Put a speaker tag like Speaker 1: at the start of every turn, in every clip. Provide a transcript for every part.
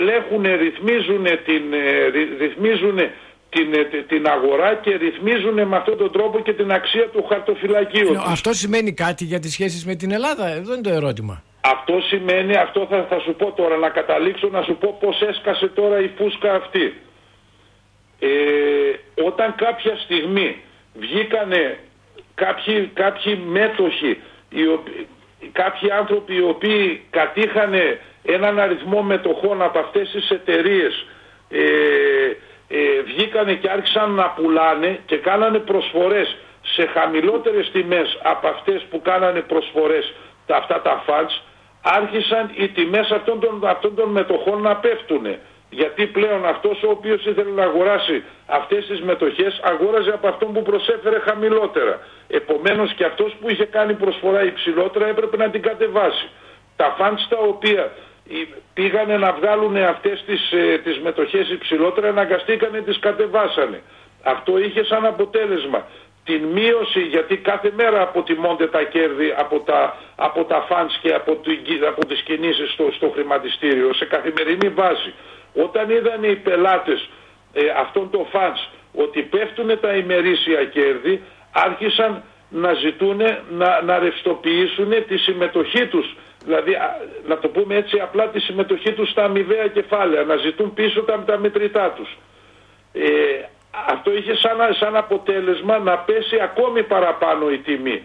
Speaker 1: ελέγχουν, ρυθμίζουν την αγορά και ρυθμίζουν με αυτόν τον τρόπο και την αξία του χαρτοφυλακίου.
Speaker 2: Αυτό σημαίνει κάτι για τις σχέσεις με την Ελλάδα? Εδώ είναι το ερώτημα.
Speaker 1: Αυτό σημαίνει, αυτό θα σου πω τώρα, να καταλήξω να σου πω πώς έσκασε τώρα η φούσκα αυτή. Όταν κάποια στιγμή βγήκανε κάποιοι μέτοχοι, κάποιοι άνθρωποι οι οποίοι κατήχανε έναν αριθμό μετοχών από αυτές τις εταιρείες, βγήκανε και άρχισαν να πουλάνε και κάνανε προσφορές σε χαμηλότερες τιμές από αυτές που κάνανε προσφορές αυτά τα funds, άρχισαν οι τιμές αυτών των μετοχών να πέφτουνε. Γιατί πλέον αυτός ο οποίος ήθελε να αγοράσει αυτές τις μετοχές αγόραζε από αυτόν που προσέφερε χαμηλότερα. Επομένως και αυτός που είχε κάνει προσφορά υψηλότερα έπρεπε να την κατεβάσει. Τα funds τα οποία πήγανε να βγάλουν αυτές τις μετοχές υψηλότερα αναγκαστήκανε, τις κατεβάσανε. Αυτό είχε σαν αποτέλεσμα την μείωση, γιατί κάθε μέρα αποτιμώνται τα κέρδη από τα funds και από τις κινήσεις στο χρηματιστήριο σε καθημερινή βάση. Όταν είδαν οι πελάτες αυτών των funds ότι πέφτουν τα ημερήσια κέρδη, άρχισαν να ζητούν να ρευστοποιήσουν τη συμμετοχή τους, δηλαδή να το πούμε έτσι απλά, τη συμμετοχή τους στα αμοιβαία κεφάλαια, να ζητούν πίσω τα μετρητά τους. Αυτό είχε σαν αποτέλεσμα να πέσει ακόμη παραπάνω η τιμή,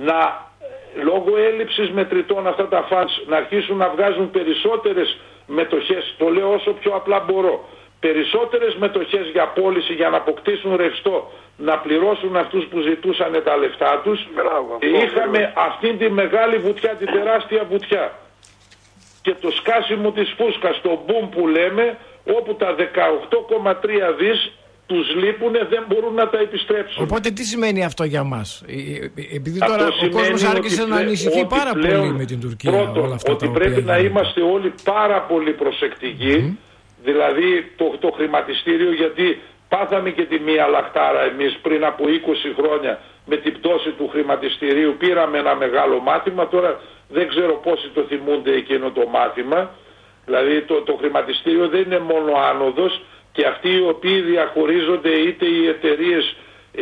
Speaker 1: λόγω έλλειψης μετρητών αυτά τα funds να αρχίσουν να βγάζουν περισσότερες μετοχές, το λέω όσο πιο απλά μπορώ, περισσότερες μετοχές για πώληση για να αποκτήσουν ρευστό, να πληρώσουν αυτούς που ζητούσαν τα λεφτά τους. Είχαμε αυτήν τη μεγάλη βουτιά, την τεράστια βουτιά και το σκάσιμο της φούσκας, το boom που λέμε, όπου τα 18,3 δις τους λείπουν, δεν μπορούν να τα επιστρέψουν.
Speaker 2: Οπότε τι σημαίνει αυτό για μας? Επειδή τώρα ο κόσμος άρχισε να ανησυχεί πάρα πολύ με την Τουρκία.
Speaker 1: Πρώτον, όλα αυτά ότι πρέπει να είμαστε όλοι πάρα πολύ προσεκτικοί, δηλαδή το χρηματιστήριο, γιατί πάθαμε και τη μία λαχτάρα εμείς πριν από 20 χρόνια με την πτώση του χρηματιστηρίου, πήραμε ένα μεγάλο μάθημα, τώρα δεν ξέρω πόσοι το θυμούνται εκείνο το μάθημα. Δηλαδή το χρηματιστήριο δεν είναι μόνο άνοδος, και αυτοί οι οποίοι διαχωρίζονται, είτε οι εταιρείες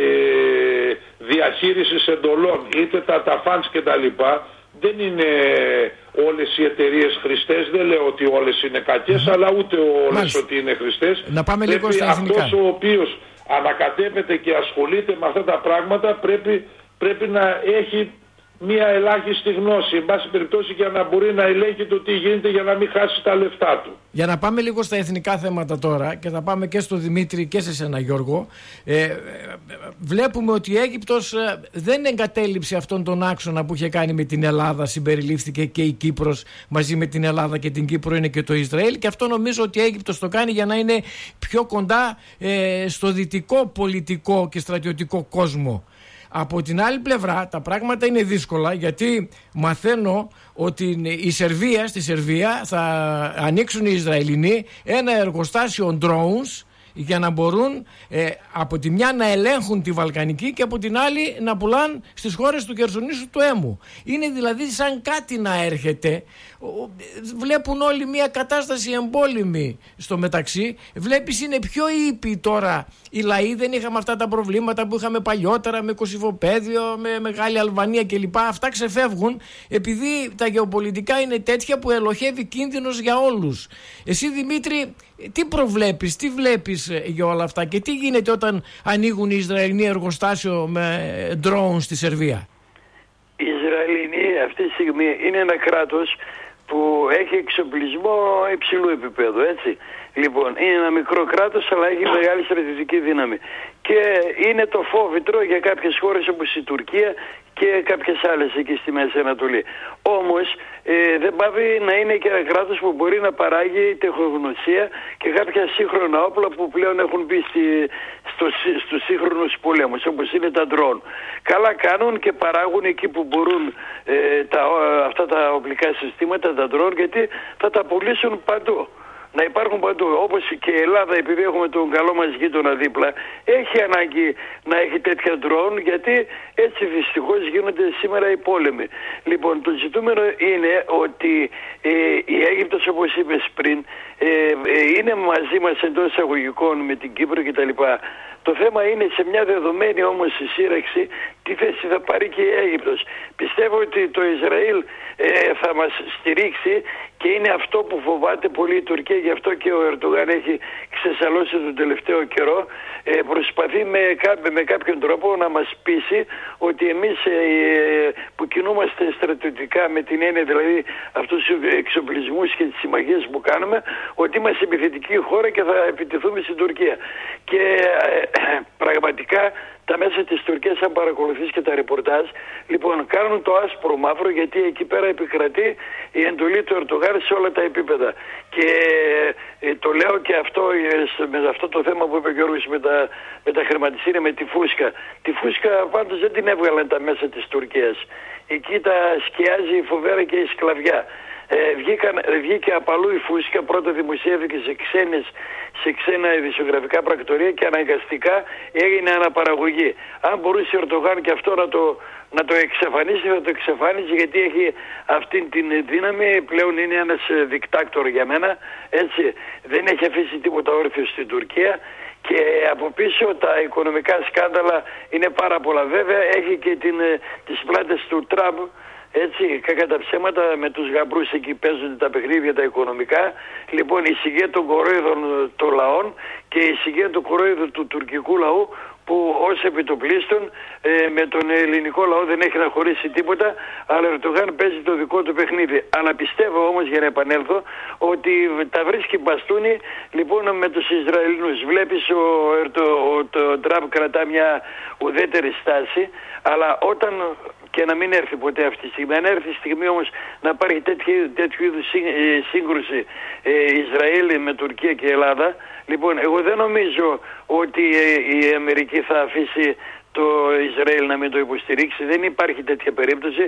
Speaker 1: διαχείρισης εντολών, είτε τα funds κτλ., δεν είναι όλες οι εταιρείες χρηστές. Δεν λέω ότι όλες είναι κακές, αλλά ούτε όλες ότι είναι χρηστές.
Speaker 2: Να πάμε λίγο στα εθνικά.
Speaker 1: Αυτός ο οποίος ανακατεύεται και ασχολείται με αυτά τα πράγματα πρέπει να έχει μία ελάχιστη γνώση, εν πάση περιπτώσει, για να μπορεί να ελέγχει το τι γίνεται, για να μην χάσει τα λεφτά του.
Speaker 2: Για να πάμε λίγο στα εθνικά θέματα τώρα, και θα πάμε και στο Δημήτρη και σε σένα, Γιώργο. Βλέπουμε ότι η Αίγυπτος δεν εγκατέλειψε αυτόν τον άξονα που είχε κάνει με την Ελλάδα, συμπεριλήφθηκε και η Κύπρος μαζί με την Ελλάδα, και την Κύπρο είναι και το Ισραήλ, και αυτό νομίζω ότι η Αίγυπτος το κάνει για να είναι πιο κοντά στο δυτικό πολιτικό και στρατιωτικό κόσμο. Από την άλλη πλευρά τα πράγματα είναι δύσκολα, γιατί μαθαίνω ότι στη Σερβία θα ανοίξουν οι Ισραηλινοί ένα εργοστάσιο drones για να μπορούν από τη μια να ελέγχουν τη Βαλκανική και από την άλλη να πουλάνε στις χώρες του Χερσονήσου του Έμμου. Είναι δηλαδή σαν κάτι να έρχεται. Βλέπουν όλοι μια κατάσταση εμπόλεμη στο μεταξύ. Βλέπεις είναι πιο ήπιοι τώρα οι λαοί. Δεν είχαμε αυτά τα προβλήματα που είχαμε παλιότερα με Κωσυφοπαίδιο, με Μεγάλη Αλβανία κλπ. Αυτά ξεφεύγουν επειδή τα γεωπολιτικά είναι τέτοια που ελοχεύει κίνδυνος για όλους. Εσύ, Δημήτρη, τι προβλέπεις, τι βλέπεις για όλα αυτά και τι γίνεται όταν ανοίγουν οι Ισραηλινοί εργοστάσιο με drones στη Σερβία?
Speaker 3: Οι Ισραηλινοί αυτή τη στιγμή είναι ένα κράτος που έχει εξοπλισμό υψηλού επίπεδου, έτσι. Λοιπόν, είναι ένα μικρό κράτος, αλλά έχει μεγάλη στρατιωτική δύναμη. Και είναι το φόβητρο για κάποιες χώρες όπως η Τουρκία και κάποιες άλλες εκεί στη Μέση Ανατολή. Όμως δεν πάβει να είναι και ένα κράτος που μπορεί να τεχνογνωσία και κάποια σύγχρονα όπλα που πλέον έχουν μπει στους σύγχρονους πολέμους, όπως είναι τα ντρόν. Καλά κάνουν και παράγουν εκεί που μπορούν αυτά τα οπλικά συστήματα, τα ντρόν, γιατί θα τα πουλήσουν παντού. να υπάρχουν παντού. Όπως και η Ελλάδα, επειδή έχουμε τον καλό μας γείτονα δίπλα, έχει ανάγκη να έχει τέτοια ντρόουν, γιατί έτσι δυστυχώς γίνονται σήμερα οι πόλεμοι. Λοιπόν, το ζητούμενο είναι ότι η Αίγυπτος, όπως είπες πριν, είναι μαζί μας εντός εισαγωγικών με την Κύπρο κτλ. Το θέμα είναι σε μια δεδομένη όμως σύραξη τι θέση θα πάρει και η Αίγυπτος. Πιστεύω ότι το Ισραήλ θα μας στηρίξει και είναι αυτό που φοβάται πολύ η Τουρκία, γι' αυτό και ο Ερντογάν έχει ξεσαλώσει τον τελευταίο καιρό. Προσπαθεί με κάποιον τρόπο να μας πείσει ότι εμείς που κινούμαστε στρατιωτικά, με την έννοια δηλαδή αυτούς τους εξοπλισμούς και τις συμμαχίες που κάνουμε, ότι είμαστε επιθετική χώρα και θα επιτεθούμε στην Τουρκία. Και πραγματικά τα μέσα της Τουρκίας, αν παρακολουθείς και τα ρεπορτάζ, λοιπόν, κάνουν το άσπρο μαύρο, γιατί εκεί πέρα επικρατεί η εντολή του Ερντογάν σε όλα τα επίπεδα. Και το λέω και αυτό με αυτό το θέμα που είπε ο Γιώργος με τα χρηματιστήρια, με τη φούσκα. Τη φούσκα πάντως δεν την έβγαλαν τα μέσα της Τουρκίας. Εκεί τα σκιάζει η φοβέρα και η σκλαβιά. Βγήκε απαλού η φούσκα, πρώτα δημοσιεύθηκε σε ξένα ειδησιογραφικά πρακτορία και αναγκαστικά έγινε αναπαραγωγή. Αν μπορούσε ο Ερντογάν και αυτό να το εξαφανίσει, θα το εξαφάνισε, γιατί έχει αυτή την δύναμη. Πλέον είναι ένας δικτάκτορ για μένα, έτσι, δεν έχει αφήσει τίποτα όρθιο στην Τουρκία. Και από πίσω τα οικονομικά σκάνδαλα είναι πάρα πολλά. Βέβαια έχει και τις πλάτες του Τραμπ, έτσι, κακά τα ψέματα, με τους γαμπρούς εκεί παίζονται τα παιχνίδια τα οικονομικά. Λοιπόν, η σιγέ των κορόιδων των λαών και η σιγέ του κορόιδου του τουρκικού λαού, που ως επιτοπλίστων με τον ελληνικό λαό δεν έχει να χωρίσει τίποτα, αλλά ο Ερντογάν παίζει το δικό του παιχνίδι. Αλλά πιστεύω όμως, για να επανέλθω, ότι τα βρίσκει μπαστούνι λοιπόν με τους Ισραηλινούς. Βλέπεις το Τραμπ κρατά μια ουδέτερη στάση, αλλά όταν, και να μην έρθει ποτέ αυτή τη στιγμή, αν έρθει η στιγμή όμως να υπάρχει τέτοιου είδους σύγκρουση Ισραήλ με Τουρκία και Ελλάδα, λοιπόν, εγώ δεν νομίζω ότι η Αμερική θα αφήσει το Ισραήλ να μην το υποστηρίξει. Δεν υπάρχει τέτοια περίπτωση.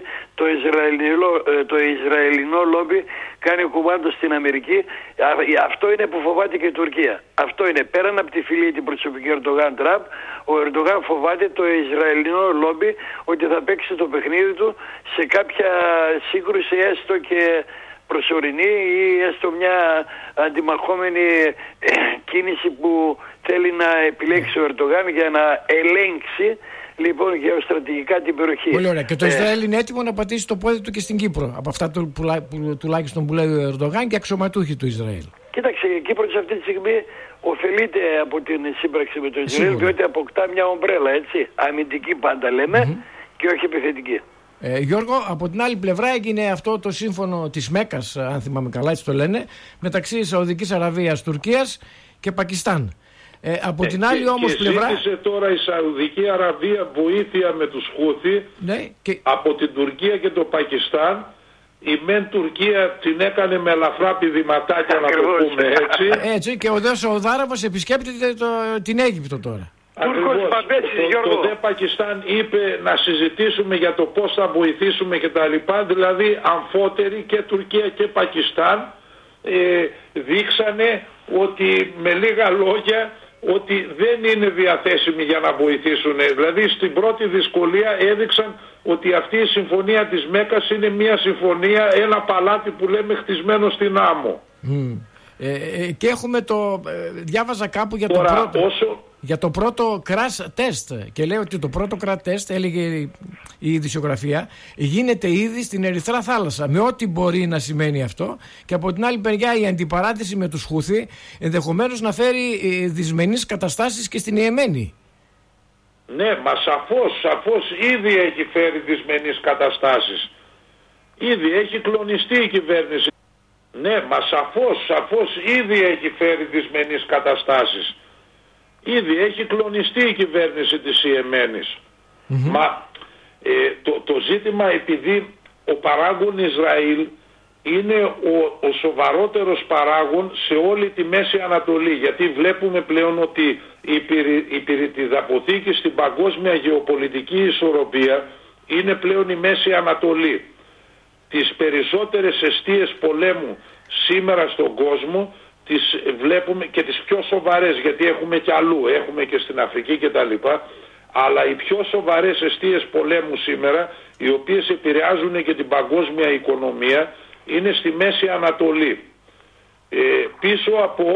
Speaker 3: Το Ισραηλινό λόμπι κάνει κουμάντο στην Αμερική. Αυτό είναι που φοβάται και η Τουρκία. Αυτό είναι. Πέραν από τη φιλή την προσωπική Ερντογάν-Τραμπ, ο Ερντογάν φοβάται το Ισραηλινό λόμπι ότι θα παίξει το παιχνίδι του σε κάποια σύγκρουση, έστω και προσωρινή, ή έστω μια αντιμαχόμενη κίνηση που θέλει να επιλέξει ο Ερντογάν για να ελέγξει λοιπόν γεωστρατηγικά την περιοχή.
Speaker 2: Πολύ ωραία. Και το Ισραήλ είναι έτοιμο να πατήσει το πόδι του και στην Κύπρο, από αυτά τουλάχιστον που λέει ο Ερντογάν και αξιωματούχοι του Ισραήλ.
Speaker 3: Κοίταξε, η Κύπρος αυτή τη στιγμή ωφελείται από την σύμπραξη με το Ισραήλ, διότι αποκτά μια ομπρέλα, έτσι, αμυντική πάντα λέμε, και όχι επιθετική.
Speaker 2: Γιώργο, από την άλλη πλευρά έγινε αυτό το σύμφωνο της Μέκας, αν θυμάμαι καλά, έτσι το λένε, μεταξύ Σαουδικής Αραβίας, Τουρκίας και Πακιστάν. Από την άλλη όμως πλευρά...
Speaker 1: ζήτησε τώρα η Σαουδική Αραβία βοήθεια με τους Χούθι, από την Τουρκία και το Πακιστάν. Η μεν Τουρκία την έκανε με ελαφρά πηδηματάκια, να το πούμε έτσι.
Speaker 2: Έτσι, και ο δε Σαουδάραβος επισκέπτεται την Αίγυπτο τώρα.
Speaker 1: Ακριβώς. Το δε Πακιστάν είπε να συζητήσουμε για το πώς θα βοηθήσουμε και τα λοιπά. Δηλαδή αμφότεροι και Τουρκία και Πακιστάν δείξανε ότι με λίγα λόγια ότι δεν είναι διαθέσιμοι για να βοηθήσουν. Δηλαδή στην πρώτη δυσκολία έδειξαν ότι αυτή η συμφωνία της Μέκας είναι μια συμφωνία, ένα παλάτι που λέμε χτισμένο στην άμμο.
Speaker 2: Και έχουμε διάβαζα κάπου για
Speaker 1: τώρα,
Speaker 2: για το πρώτο crash test, και λέει ότι το πρώτο crash test, έλεγε η ειδησιογραφία, γίνεται ήδη στην Ερυθρά Θάλασσα, με ό,τι μπορεί να σημαίνει αυτό, και από την άλλη μεριά η αντιπαράθεση με τους Χούθι ενδεχομένως να φέρει δυσμενείς καταστάσεις και στην Ιεμένη.
Speaker 1: Ναι, μα σαφώς ήδη έχει φέρει δυσμενείς καταστάσεις. Ήδη έχει κλονιστεί η κυβέρνηση. Ναι, μα σαφώς ήδη έχει φέρει δυσμενείς καταστάσεις. Ήδη έχει κλονιστεί η κυβέρνηση της Ιεμένης. Μα το ζήτημα, επειδή ο παράγων Ισραήλ είναι ο σοβαρότερος παράγων σε όλη τη Μέση Ανατολή, γιατί βλέπουμε πλέον ότι η πυρητιδαποθήκη στην παγκόσμια γεωπολιτική ισορροπία είναι πλέον η Μέση Ανατολή. Τις περισσότερες εστίες πολέμου σήμερα στον κόσμο τις βλέπουμε και τις πιο σοβαρές, γιατί έχουμε και αλλού, έχουμε και στην Αφρική κτλ. Αλλά οι πιο σοβαρές εστίες πολέμου σήμερα, οι οποίες επηρεάζουν και την παγκόσμια οικονομία, είναι στη Μέση Ανατολή. Πίσω από